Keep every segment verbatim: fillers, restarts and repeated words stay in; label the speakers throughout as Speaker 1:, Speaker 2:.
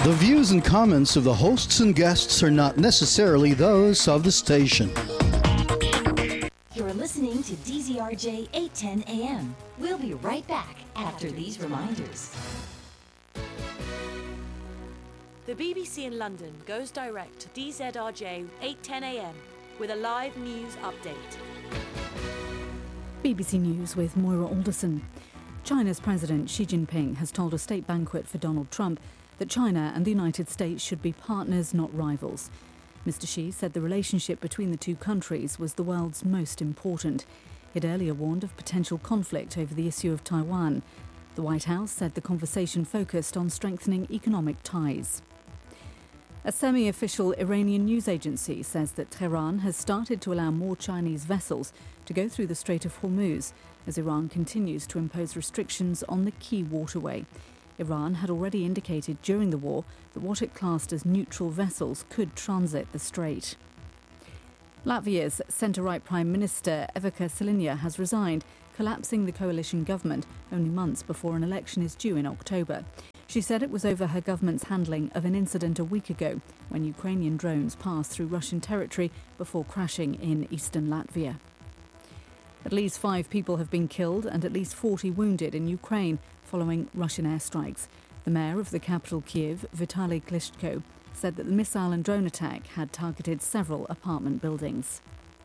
Speaker 1: The views and comments of the hosts and guests are not necessarily those of the station.
Speaker 2: You're listening to D Z R J eight ten A M. We'll be right back after these reminders.
Speaker 3: The B B C in London goes direct to D Z R J eight ten A M with a live news update.
Speaker 4: B B C News with Moira Alderson. China's President Xi Jinping has told a state banquet for Donald Trump that China and the United States should be partners, not rivals. Mister Xi said the relationship between the two countries was the world's most important. He'd earlier warned of potential conflict over the issue of Taiwan. The White House said the conversation focused on strengthening economic ties. A semi-official Iranian news agency says that Tehran has started to allow more Chinese vessels to go through the Strait of Hormuz as Iran continues to impose restrictions on the key waterway. Iran had already indicated during the war that what it classed as neutral vessels could transit the strait. Latvia's centre-right Prime Minister Evika Siliņa has resigned, collapsing the coalition government only months before an election is due in October. She said it was over her government's handling of an incident a week ago when Ukrainian drones passed through Russian territory before crashing in eastern Latvia. At least five people have been killed and at least forty wounded in Ukraine following Russian airstrikes. The mayor of the capital, Kyiv, Vitaly Klitschko, said that the missile and drone attack had targeted several apartment buildings.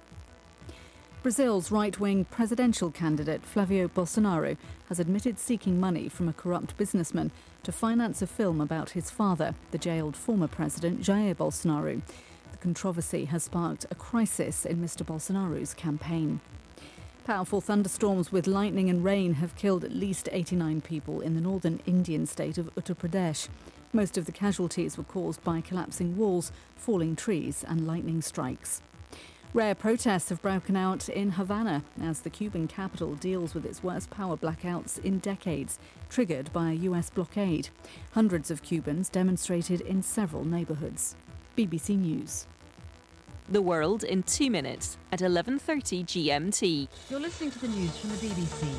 Speaker 4: Brazil's right-wing presidential candidate Flavio Bolsonaro has admitted seeking money from a corrupt businessman to finance a film about his father, the jailed former president Jair Bolsonaro. The controversy has sparked a crisis in Mister Bolsonaro's campaign. Powerful thunderstorms with lightning and rain have killed at least eighty-nine people in the northern Indian state of Uttar Pradesh. Most of the casualties were caused by collapsing walls, falling trees and lightning strikes. Rare protests have broken out in Havana as the Cuban capital deals with its worst power blackouts in decades, triggered by a U S blockade. Hundreds of Cubans demonstrated in several neighbourhoods. B B C News.
Speaker 3: The world in two minutes at eleven thirty G M T.
Speaker 5: You're listening to the news from the B B C.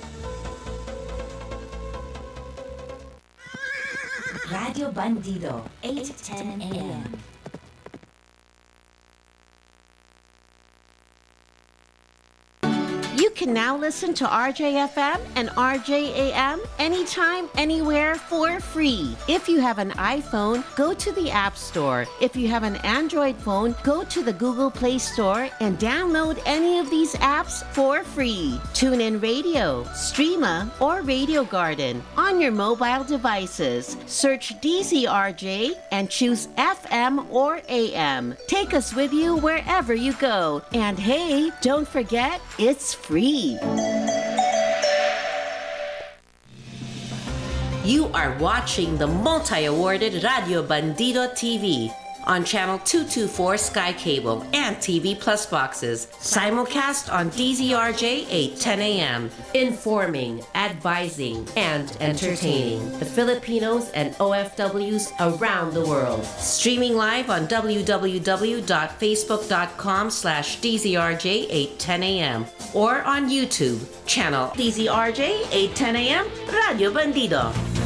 Speaker 2: Radio Bandido, eight ten A M.
Speaker 6: You can now listen to R J F M and R J A M anytime, anywhere for free. If you have an iPhone, go to the App Store. If you have an Android phone, go to the Google Play Store and download any of these apps for free. TuneIn Radio, Streema, or Radio Garden on your mobile devices. Search D Z R J and choose F M or A M. Take us with you wherever you go. And hey, don't forget, it's free. You are watching the multi-awarded Radio Bandido T V on Channel two twenty-four Sky Cable and T V Plus boxes. Simulcast on D Z R J eight ten A M. Informing, advising, and entertaining the Filipinos and O F Ws around the world. Streaming live on w w w dot facebook dot com slash D Z R J eight ten A M or on YouTube, channel D Z R J eight ten A M Radio Bandido.